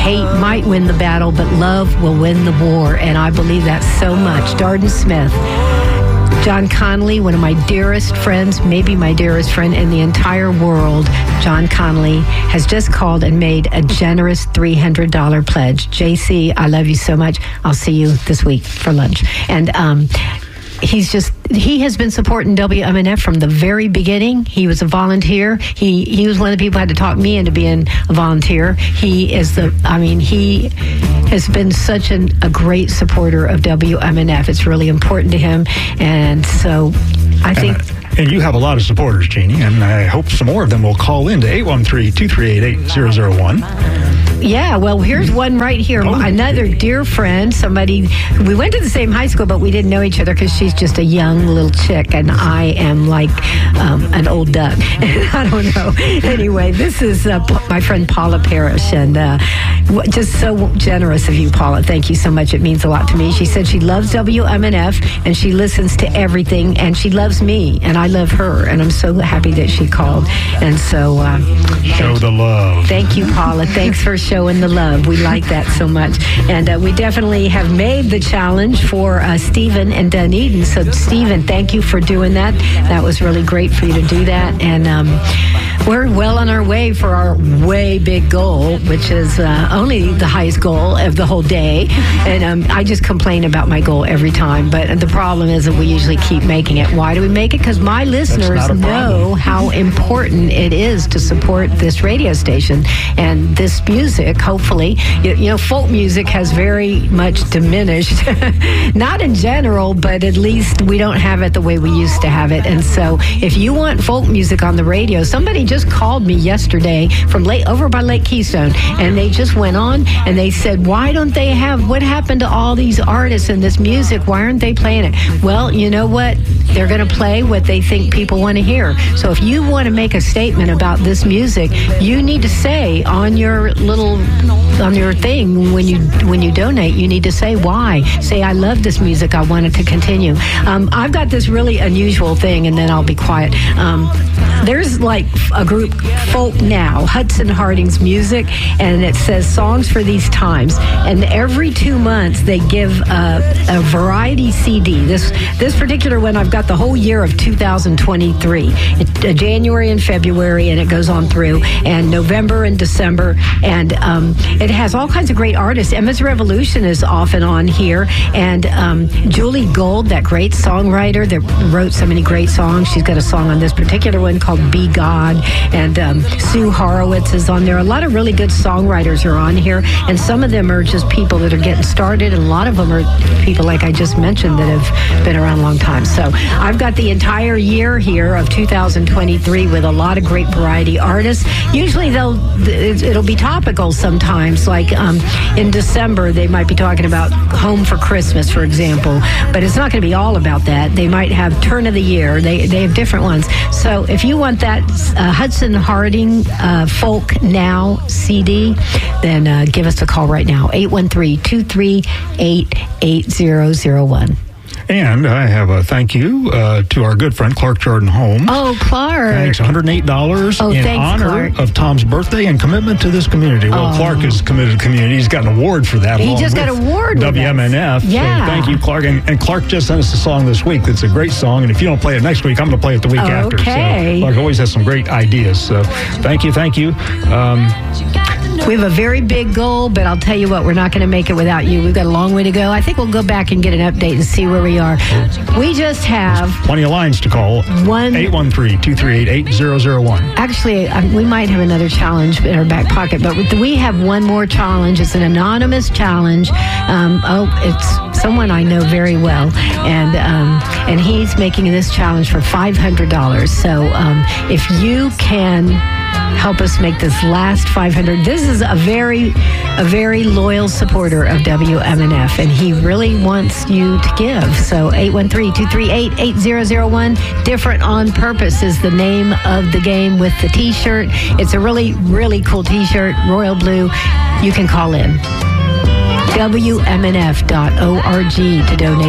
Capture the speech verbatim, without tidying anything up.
hate might win the battle, but love will win the war. And I believe that so much. Darden Smith. John Connolly, one of my dearest friends, maybe my dearest friend in the entire world, John Connolly, has just called and made a generous three hundred dollars pledge. J C, I love you so much. I'll see you this week for lunch. And um, he's just, he has been supporting W M N F from the very beginning. He was a volunteer. He he was one of the people who had to talk me into being a volunteer. He is the, I mean, he has been such an, a great supporter of W M N F. It's really important to him. And so I think... And, and you have a lot of supporters, Jeannie, and I hope some more of them will call in to eight one three, two three eight, eight zero zero one. Yeah, well, here's one right here. Oh, Another dear friend, somebody, we went to the same high school, but we didn't know each other because she's just a young little chick, and I am like um, an old duck. I don't know. Anyway, this is uh, my friend Paula Parrish, and uh, just so generous of you, Paula. Thank you so much. It means a lot to me. She said she loves W M N F, and she listens to everything, and she loves me, and I love her, and I'm so happy that she called. And so... Uh, Show the love. Thank you, Paula. Thanks for showing the love. We like that so much. And uh, we definitely have made the challenge for uh, Stephen and Dunedin. So, Stephen, thank you for doing that. That was really great for you to do that. And um, we're well on our way for our way big goal, which is uh, only the highest goal of the whole day. And um, I just complain about my goal every time. But the problem is that we usually keep making it. Why do we make it? Because my listeners know how important it is to support this radio station and this music. Hopefully, you, you know, folk music has very much diminished. Not in general, but at least we don't have it the way we used to have it. And so if you want folk music on the radio, somebody just called me yesterday from late over by Lake Keystone, and they just went on and they said, why don't they have, what happened to all these artists and this music? Why aren't they playing it? Well, you know what? They're going to play what they think people want to hear. So if you want to make a statement about this music, you need to say on your little on your thing when you when you donate, you need to say why. Say, I love this music, I want it to continue. Um, I've got this really unusual thing, and then I'll be quiet. Um, there's like a group, Folk Now, Hudson Harding's music, and it says songs for these times. And every two months they give a, a variety C D. This this particular one, I've got the whole year of two thousand twenty-three. It, uh, January and February, and it goes on through, and November and December, and um, it has all kinds of great artists. Emma's Revolution is often on here, and um, Julie Gold, that great songwriter that wrote so many great songs. She's got a song on this particular one called Be God, and um, Sue Horowitz is on there. A lot of really good songwriters are on here, and some of them are just people that are getting started, and a lot of them are people like I just mentioned that have been around a long time. So I've got the entire year here of two thousand twenty-three with a lot of great variety artists. Usually they'll it'll be topical sometimes, like um, in December they might be talking about Home for Christmas, for example, but it's not going to be all about that. They might have Turn of the Year. They they have different ones. So if you want that uh, Hudson Harding uh, Folk Now C D, then uh, give us a call right now, eight one three, two three eight, eight zero zero one. And I have a thank you uh, to our good friend Clark Jordan Holmes. Oh, Clark. Thanks, one hundred eight dollars oh, in thanks, honor Clark. of Tom's birthday and commitment to this community. Well, oh. Clark is committed to the community. He's got an award for that. He just got an award W M N F. With us. Yeah. So thank you, Clark. And, and Clark just sent us a song this week that's a great song. And if you don't play it next week, I'm going to play it the week okay. after. So Clark always has some great ideas. So thank you, thank you. Um, We have a very big goal, but I'll tell you what, we're not going to make it without you. We've got a long way to go. I think we'll go back and get an update and see where we are. We just have... plenty of lines to call. One, eight one three, two three eight, eight zero zero one. Actually, um, we might have another challenge in our back pocket, but we have one more challenge. It's an anonymous challenge. Um, oh, it's someone I know very well, and um, and he's making this challenge for five hundred dollars. So um, if you can help us make this last five hundred. This is a very, a very loyal supporter of W M N F, and he really wants you to give. So eight one three, two three eight, eight zero zero one. Different on Purpose is the name of the game with the T-shirt. It's a really, really cool T-shirt, royal blue. You can call in. W M N F dot org to donate.